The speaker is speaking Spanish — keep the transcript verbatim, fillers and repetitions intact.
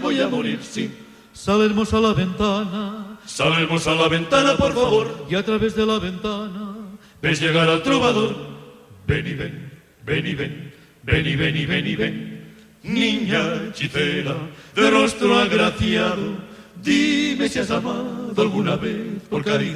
voy a morir, sí. Salemos a la ventana, salemos a la ventana, por favor, y a través de la ventana ves llegar al trovador. Ven y ven, ven y ven, ven y ven y ven y ven. Niña hechicera, de rostro agraciado, dime si has amado alguna vez por caridad.